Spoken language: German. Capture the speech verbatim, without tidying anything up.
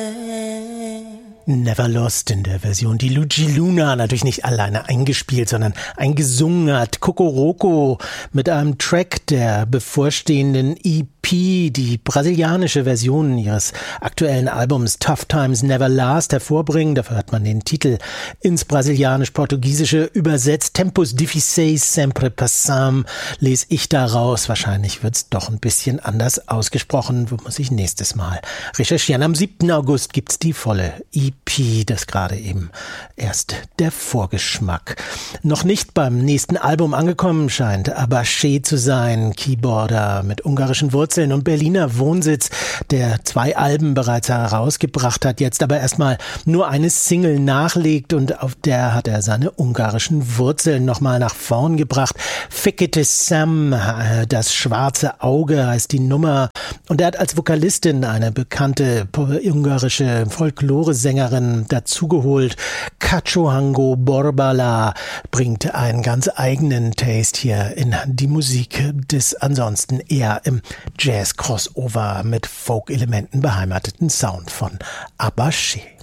Never Lost in der Version, die Luigi Luna natürlich nicht alleine eingespielt, sondern eingesungen hat. Kokoroko mit einem Track der bevorstehenden E P, die brasilianische Version ihres aktuellen Albums Tough Times Never Last hervorbringen. Dafür hat man den Titel ins Brasilianisch-Portugiesische übersetzt. Tempos difíceis sempre passam lese ich daraus. Wahrscheinlich wird's doch ein bisschen anders ausgesprochen. Muss ich nächstes Mal recherchieren. Am siebten August gibt's die volle E P, das gerade eben erst der Vorgeschmack. Noch nicht beim nächsten Album angekommen scheint Abaché zu sein, Keyboarder mit ungarischen Wurzeln und Berliner Wohnsitz, der zwei Alben bereits herausgebracht hat, jetzt aber erstmal nur eine Single nachlegt und auf der hat er seine ungarischen Wurzeln nochmal nach vorn gebracht. Fekete Sam, das schwarze Auge heißt die Nummer und er hat als Vokalistin eine bekannte ungarische Folklore-Sängerin dazugeholt. Kachohango Borbala bringt einen ganz eigenen Taste hier in die Musik des ansonsten eher im Jazz-Crossover mit Folk-Elementen beheimateten Sound von Abaché.